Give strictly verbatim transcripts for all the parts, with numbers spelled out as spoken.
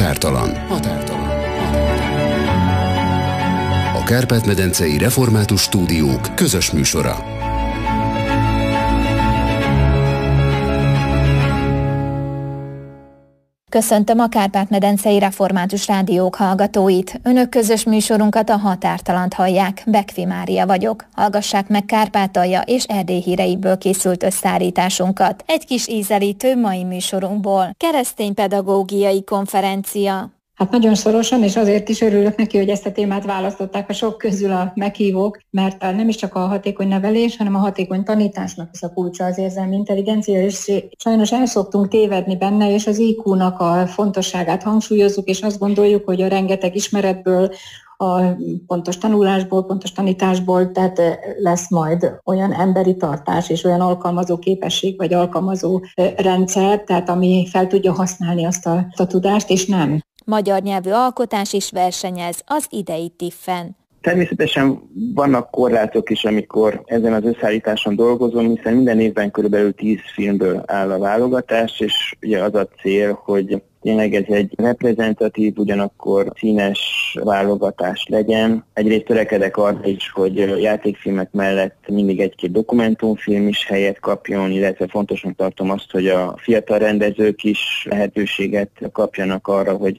Határtalan. Határtalan. A Kárpát-medencei Református Stúdiók közös műsora. Köszöntöm a Kárpát-medencei Református Rádiók hallgatóit. Önök közös műsorunkat, a Határtalant hallják. Bekfi Mária vagyok. Hallgassák meg Kárpátalja és Erdély híreiből készült összeállításunkat. Egy kis ízelítő mai műsorunkból. Kereszténypedagógiai konferencia. Hát nagyon szorosan, és azért is örülök neki, hogy ezt a témát választották a sok közül a meghívók, mert nem is csak a hatékony nevelés, hanem a hatékony tanításnak is a kulcsa az érzelmi intelligencia, és sajnos el szoktunk tévedni benne, és az í kú-nak a fontosságát hangsúlyozzuk, és azt gondoljuk, hogy a rengeteg ismeretből, a pontos tanulásból, pontos tanításból, tehát lesz majd olyan emberi tartás és olyan alkalmazó képesség, vagy alkalmazó rendszer, tehát ami fel tudja használni azt a, azt a tudást, és nem. Magyar nyelvű alkotás is versenyez az idei tiffen. Természetesen vannak korlátok is, amikor ezen az összeállításon dolgozom, hiszen minden évben körülbelül tíz filmből áll a válogatás, és ugye az a cél, hogy tényleg ez egy reprezentatív, ugyanakkor színes válogatás legyen. Egyrészt törekedek arra is, hogy játékfilmek mellett mindig egy-két dokumentumfilm is helyet kapjon, illetve fontosnak tartom azt, hogy a fiatal rendezők is lehetőséget kapjanak arra, hogy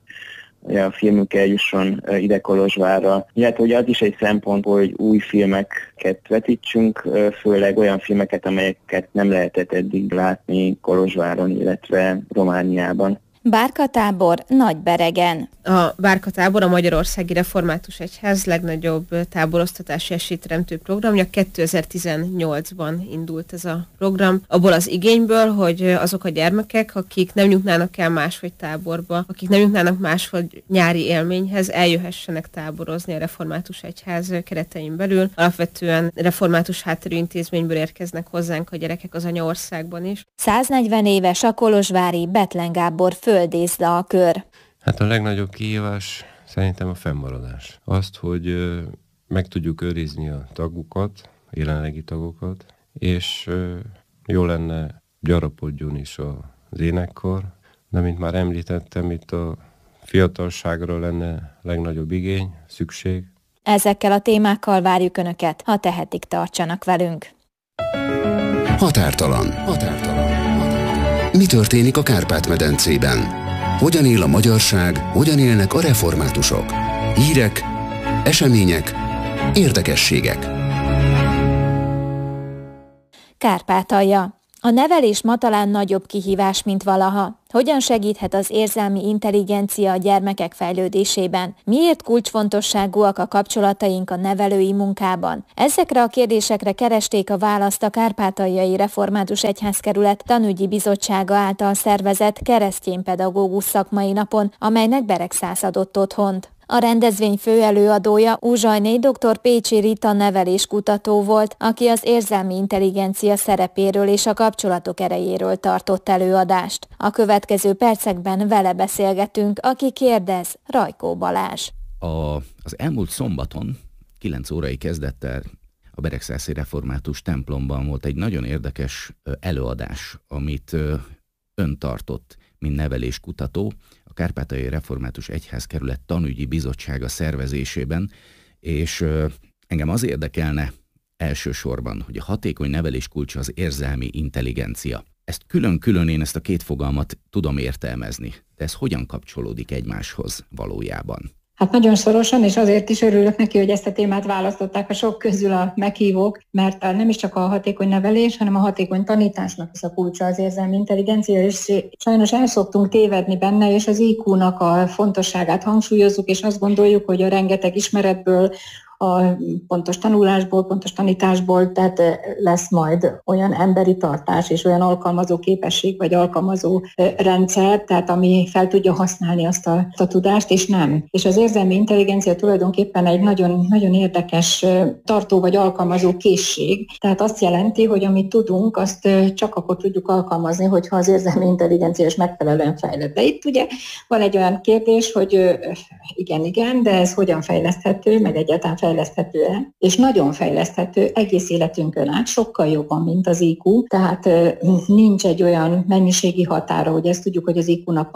a filmük eljusson ide Kolozsvárra. Illetve hogy az is egy szempont, hogy új filmeket vetítsünk, főleg olyan filmeket, amelyeket nem lehetett eddig látni Kolozsváron, illetve Romániában. Bárkatábor Nagyberegen. A Bárkatábor a Magyarországi Református Egyház legnagyobb táboroztatási esélyteremtő programja. kétezer-tizennyolcban indult ez a program. Abból az igényből, hogy azok a gyermekek, akik nem jutnának el máshogy táborba, akik nem jutnának máshogy nyári élményhez, eljöhessenek táborozni a Református Egyház keretein belül. Alapvetően református hátterű intézményből érkeznek hozzánk a gyerekek az anyaországban is. száznegyven éves a kolozsvári Bethlen Gábor földészda a kör. Hát a legnagyobb kihívás szerintem a fennmaradás. Azt, hogy ö, meg tudjuk őrizni a tagokat, a jelenlegi tagokat, és ö, jó lenne gyarapodjon is az énekkar, de mint már említettem, itt a fiatalságra lenne legnagyobb igény, szükség. Ezekkel a témákkal várjuk Önöket, ha tehetik, tartsanak velünk. Határtalan. Határtalan. Mi történik a Kárpát-medencében? Hogyan él a magyarság, hogyan élnek a reformátusok? Hírek, események, érdekességek. Kárpátalja. A nevelés ma talán nagyobb kihívás, mint valaha. Hogyan segíthet az érzelmi intelligencia a gyermekek fejlődésében? Miért kulcsfontosságúak a kapcsolataink a nevelői munkában? Ezekre a kérdésekre keresték a választ a Kárpátaljai Református Egyházkerület tanügyi bizottsága által szervezett kereszténypedagógus szakmai napon, amelynek Beregszász adott otthont. A rendezvény főelőadója Uzsajné dr. Pécsi Rita neveléskutató volt, aki az érzelmi intelligencia szerepéről és a kapcsolatok erejéről tartott előadást. A következő percekben vele beszélgetünk, aki kérdez, Rajkó Balázs. A, az elmúlt szombaton kilenc órai kezdettel a Beregszászi Református templomban volt egy nagyon érdekes előadás, amit ön tartott, mint neveléskutató, a Kárpátaljai Református Egyházkerület tanügyi bizottsága szervezésében, és engem az érdekelne elsősorban, hogy a hatékony nevelés kulcsa az érzelmi intelligencia. Ezt külön-külön én ezt a két fogalmat tudom értelmezni, de ez hogyan kapcsolódik egymáshoz valójában? Hát nagyon szorosan, és azért is örülök neki, hogy ezt a témát választották a sok közül a meghívók, mert nem is csak a hatékony nevelés, hanem a hatékony tanításnak is a kulcsa az érzelmi intelligencia, és sajnos el szoktunk tévedni benne, és az í kú-nak a fontosságát hangsúlyozzuk, és azt gondoljuk, hogy a rengeteg ismeretből, a pontos tanulásból, pontos tanításból, tehát lesz majd olyan emberi tartás és olyan alkalmazó képesség, vagy alkalmazó rendszer, tehát ami fel tudja használni azt a, azt a tudást, és nem. És az érzelmi intelligencia tulajdonképpen egy nagyon, nagyon érdekes tartó vagy alkalmazó készség. Tehát azt jelenti, hogy amit tudunk, azt csak akkor tudjuk alkalmazni, hogyha az érzelmi intelligencia is megfelelően fejlett. De itt ugye van egy olyan kérdés, hogy igen, igen, de ez hogyan fejleszthető, meg egyáltalán fejleszthető-e, és nagyon fejleszthető egész életünkön át, sokkal jobban, mint az í kú, tehát nincs egy olyan mennyiségi határa, hogy ezt tudjuk, hogy az í kú-nak van egy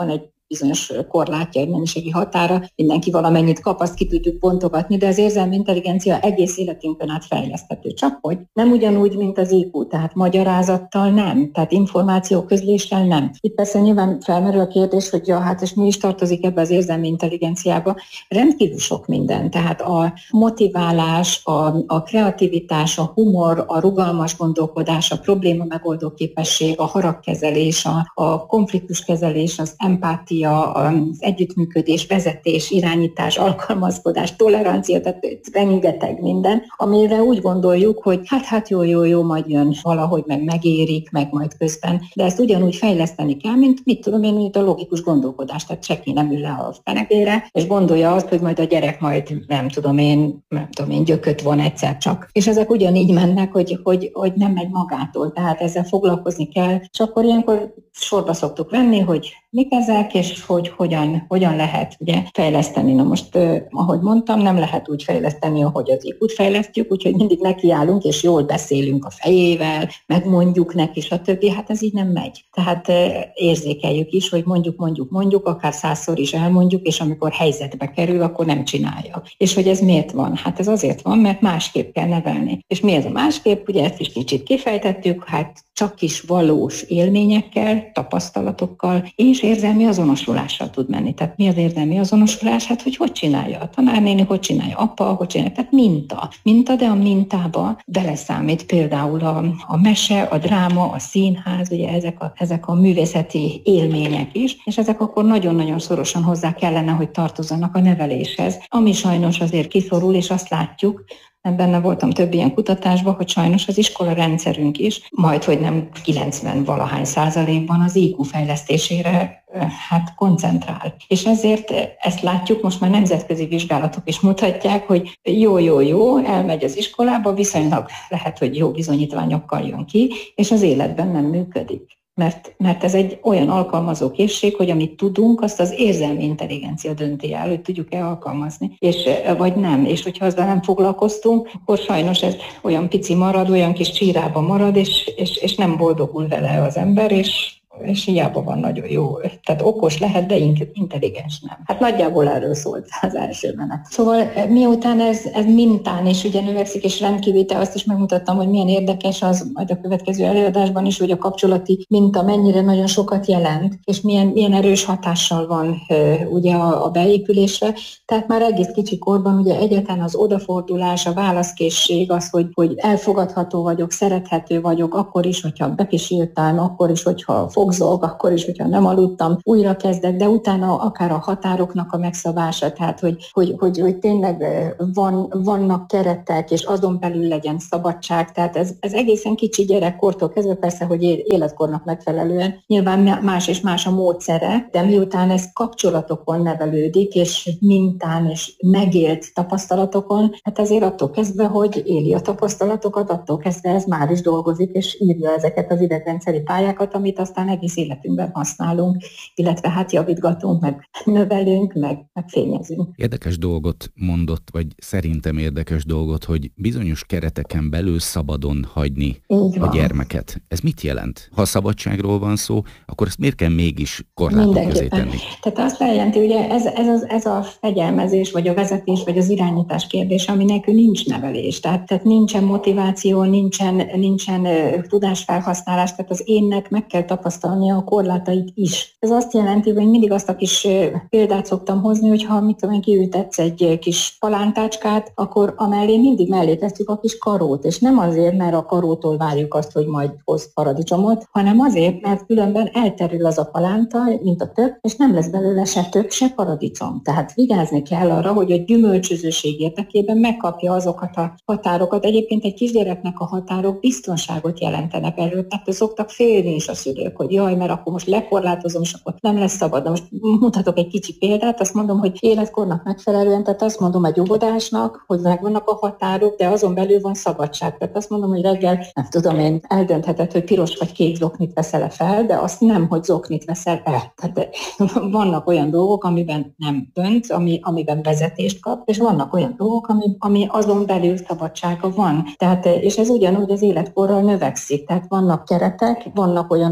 bizonyos korlátja, egy mennyiségi határa, mindenki valamennyit kap, azt ki tudjuk pontogatni, de az érzelmi intelligencia egész életünkön át fejleszthető. Csak hogy nem ugyanúgy, mint az í kú, tehát magyarázattal nem, tehát információ közléssel nem. Itt persze nyilván felmerül a kérdés, hogy ja, hát és mi is tartozik ebbe az érzelmi intelligenciába. Rendkívül sok minden, tehát a motiválás, a, a kreativitás, a humor, a rugalmas gondolkodás, a probléma megoldó képesség, a haragkezelés, a, a konfliktuskezelés, az empátia, az együttműködés, vezetés, irányítás, alkalmazkodás, tolerancia, tehát rengeteg minden, amire úgy gondoljuk, hogy hát, hát jó, jó, jó, majd jön valahogy, meg megérik, meg majd közben, de ezt ugyanúgy fejleszteni kell, mint mit tudom én, mint a logikus gondolkodás, tehát senki nem ül le a fenekére, és gondolja azt, hogy majd a gyerek majd nem tudom én, nem tudom én, gyököt von egyszer csak. És ezek ugyanígy mennek, hogy, hogy, hogy nem megy magától, tehát ezzel foglalkozni kell, és akkor ilyenkor sorba szoktuk venni, hogy mik ezek, és hogy hogyan, hogyan lehet ugye fejleszteni. Na most, eh, ahogy mondtam, nem lehet úgy fejleszteni, ahogy az í kút fejlesztjük, úgyhogy mindig nekiállunk, és jól beszélünk a fejével, megmondjuk neki, stb. Hát ez így nem megy. Tehát eh, érzékeljük is, hogy mondjuk, mondjuk, mondjuk, akár százszor is elmondjuk, és amikor helyzetbe kerül, akkor nem csinálja. És hogy ez miért van? Hát ez azért van, mert másképp kell nevelni. És mi ez a másképp? Ugye ezt is kicsit kifejtettük, hát csak is valós élményekkel, tapasztalatokkal és érzelmi azonosulással tud menni. Tehát mi az érzelmi azonosulás? Hát, hogy hogy csinálja a tanárnéni, hogy csinálja apa, hogy csinálja. Tehát minta. Minta, de a mintába beleszámít például a, a mese, a dráma, a színház, ugye ezek a, ezek a művészeti élmények is, és ezek akkor nagyon-nagyon szorosan hozzá kellene, hogy tartozzanak a neveléshez, ami sajnos azért kiszorul, és azt látjuk, benne voltam több ilyen kutatásban, hogy sajnos az iskola rendszerünk is, majd hogy nem kilencven valahány százalékban az í kú fejlesztésére hát koncentrál. És ezért ezt látjuk, most már nemzetközi vizsgálatok is mutatják, hogy jó-jó-jó, elmegy az iskolába, viszonylag lehet, hogy jó bizonyítványokkal jön ki, és az életben nem működik. Mert, mert ez egy olyan alkalmazó készség, hogy amit tudunk, azt az érzelmi intelligencia dönti el, hogy tudjuk-e alkalmazni, és, vagy nem. És hogyha azzal nem foglalkoztunk, akkor sajnos ez olyan pici marad, olyan kis csírába marad, és, és, és nem boldogul vele az ember, és és hiába van nagyon jó. Tehát okos lehet, de intelligens nem. Hát nagyjából erről szólt az első menet. Szóval miután ez, ez mintán is ugye növekszik, és rendkívül, te azt is megmutattam, hogy milyen érdekes az majd a következő előadásban is, hogy a kapcsolati minta mennyire nagyon sokat jelent, és milyen, milyen erős hatással van ugye a, a beépülésre. Tehát már egész kicsi korban ugye egyetlen az odafordulás, a válaszkészség, az, hogy, hogy elfogadható vagyok, szerethető vagyok, akkor is, hogyha bepisültem, akkor is, hogyha fogzolg, akkor is, hogyha nem aludtam, újra kezdek, de utána akár a határoknak a megszabása, tehát hogy, hogy, hogy, hogy tényleg van, vannak keretek, és azon belül legyen szabadság, tehát ez, ez egészen kicsi gyerekkortól kezdve, persze, hogy életkornak megfelelően, nyilván más és más a módszere, de miután ez kapcsolatokon nevelődik, és mintán, és megélt tapasztalatokon, hát ezért attól kezdve, hogy éli a tapasztalatokat, attól kezdve ez már is dolgozik, és írja ezeket az idegrendszeri pályákat, amit aztán egész életünkben használunk, illetve hát javítgatunk, meg növelünk, meg, meg fényezünk. Érdekes dolgot mondott, vagy szerintem érdekes dolgot, hogy bizonyos kereteken belül szabadon hagyni a gyermeket. Ez mit jelent? Ha szabadságról van szó, akkor ezt miért kell mégis korlátok közé tenni? Tehát azt jelenti, ugye ez, ez, az, ez a fegyelmezés, vagy a vezetés, vagy az irányítás kérdése, ami nélkül nincs nevelés. Tehát, tehát nincsen motiváció, nincsen, nincsen uh, tudásfelhasználás, tehát az énnek meg kell tapasztalnia a korlátait is. Ez azt jelenti, hogy mindig azt a kis uh, példát szoktam hozni, hogy ha mit tudom, kiültetsz egy uh, kis palántácskát, akkor amellé mindig mellé tesszük a kis karót, és nem azért, mert a karótól várjuk azt, hogy majd hoz paradicsomot, hanem azért, mert különben elterül az a palánta, mint a tök, és nem lesz belőle se tök, se paradicsom. Tehát vigyázni kell arra, hogy a gyümölcsözőség érdekében megkapja azokat a határokat. Egyébként egy kisgyereknek a határok biztonságot jelentenek elő, tehát szoktak félni is a szülők, hogy jaj, mert akkor most lekorlátozom, és akkor nem lesz szabad. Most mutatok egy kicsi példát, azt mondom, hogy életkornak megfelelően, tehát azt mondom egy óvodásnak, hogy megvannak a határok, de azon belül van szabadság. Tehát azt mondom, hogy reggel, nem tudom én, eldöntheted, hogy piros vagy kék zoknit veszel fel, de azt nem, hogy zoknit veszel el. Tehát vannak olyan dolgok, amiben nem dönt, ami, amiben vezetést kap, és vannak olyan dolgok, ami, ami azon belül szabadsága van. Tehát, és ez ugyanúgy az életkorral növekszik. Tehát vannak keretek, vannak olyanok, amelyek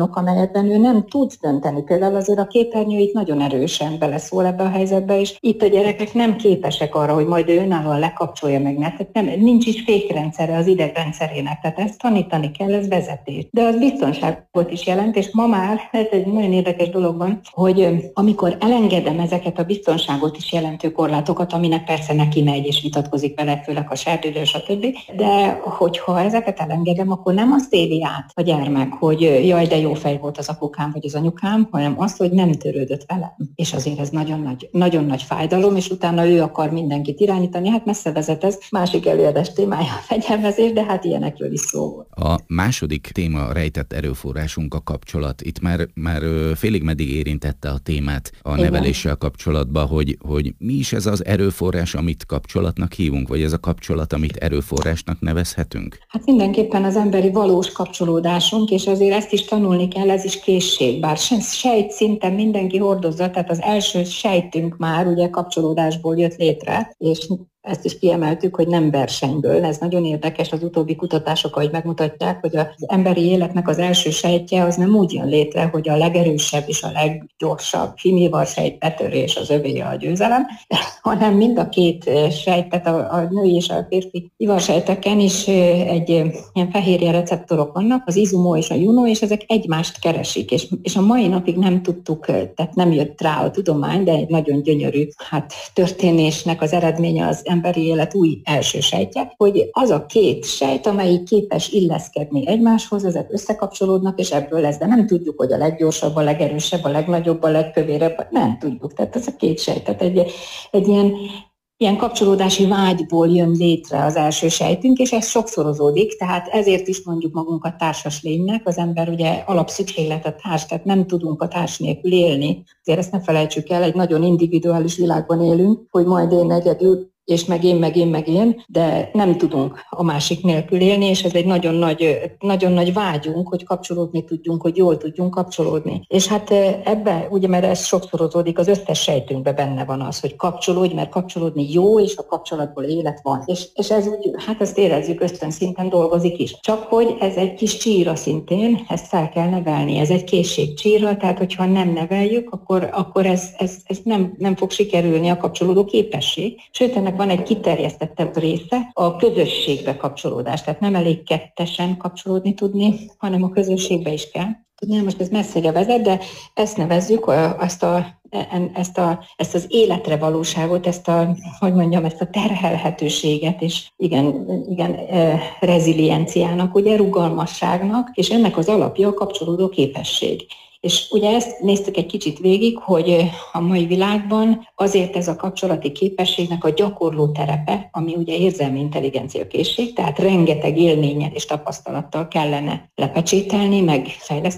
esetekben ő nem tud dönteni. Például azért a képernyő itt nagyon erősen beleszól ebbe a helyzetbe, és itt a gyerekek nem képesek arra, hogy majd ő önállóan lekapcsolja meg, mert nem, nincs is fékrendszere az idegrendszerének, tehát ezt tanítani kell, ez vezetés. De az biztonságot is jelent, és ma már, ez egy nagyon érdekes dolog van, hogy amikor elengedem ezeket a biztonságot is jelentő korlátokat, aminek persze neki megy és vitatkozik vele, főleg a serdülő, stb. De hogyha ezeket elengedem, akkor nem azt éli át a gyermek, hogy jaj, de jó fej volt az apukám vagy az anyukám, hanem azt, hogy nem törődött velem. És azért ez nagyon nagy, nagyon nagy fájdalom, és utána ő akar mindenkit irányítani. Hát messze vezet ez. Másik előadás témája a fegyelmezés, de hát ilyenekről is szó volt. A második téma, rejtett erőforrásunk a kapcsolat. Itt már, már félig meddig érintette a témát a Igen. neveléssel kapcsolatban, hogy, hogy mi is ez az erőforrás, amit kapcsolatnak hívunk, vagy ez a kapcsolat, amit erőforrásnak nevezhetünk? Hát mindenképpen az emberi valós kapcsolódásunk, és azért ezt is tanulni kell, ez is készség. Bár sejt szinten mindenki hordozza, tehát az első sejtünk már ugye kapcsolódásból jött létre, és ezt is kiemeltük, hogy nem versenyből. Ez nagyon érdekes, az utóbbi kutatások, ahogy megmutatják, hogy az emberi életnek az első sejtje az nem úgy jön létre, hogy a legerősebb és a leggyorsabb hímivar sejt betörés az övéje a győzelem, hanem mind a két sejt, tehát a, a női és a férfi ivarsejteken is egy ilyen fehérje receptorok vannak, az izumó és a junó, és ezek egymást keresik, és, és a mai napig nem tudtuk, tehát nem jött rá a tudomány, de egy nagyon gyönyörű hát, történésnek az eredménye az emberi élet új első sejtje, hogy az a két sejt, amelyik képes illeszkedni egymáshoz, ezek összekapcsolódnak, és ebből lesz, de nem tudjuk, hogy a leggyorsabb, a legerősebb, a legnagyobb, a legkövérebb, nem tudjuk. Tehát ez a két sejt, tehát egy, egy ilyen Ilyen kapcsolódási vágyból jön létre az első sejtünk, és ez sokszorozódik, tehát ezért is mondjuk magunkat társas lénynek, az ember ugye alapszükséglet a társ, tehát nem tudunk a társ nélkül élni. Azért ezt ne felejtsük el, egy nagyon individuális világban élünk, hogy majd én egyedül, és meg én, meg én, meg én, de nem tudunk a másik nélkül élni, és ez egy nagyon nagy, nagyon nagy vágyunk, hogy kapcsolódni tudjunk, hogy jól tudjunk kapcsolódni. És hát ebbe, ugye, mert ez sokszorozódik, az összes sejtünkben benne van az, hogy kapcsolódj, mert kapcsolódni jó, és a kapcsolatból élet van. És, és ez úgy, hát ezt érezzük, ösztön szinten dolgozik is. Csak hogy ez egy kis csíra szintén, ezt fel kell nevelni. Ez egy készség csíra, tehát hogyha nem neveljük, akkor, akkor ez, ez, ez nem, nem fog sikerülni a kapcsolódó képesség. Sőt, ennek van egy kiterjesztettebb része, a közösségbe kapcsolódás. Tehát nem elég kettesen kapcsolódni tudni, hanem a közösségbe is kell tudni. Most ez messzire vezet, de ezt nevezzük, ezt, a, ezt, a, ezt az életre valóságot, ezt a, hogy mondjam, ezt a terhelhetőséget, és igen, igen rezilienciának, ugye rugalmasságnak, és ennek az alapja a kapcsolódó képesség. És ugye ezt néztük egy kicsit végig, hogy a mai világban azért ez a kapcsolati képességnek a gyakorló terepe, ami ugye érzelmi intelligencia készség, tehát rengeteg élménnyel és tapasztalattal kellene lepecsételni, meg fejleszteni,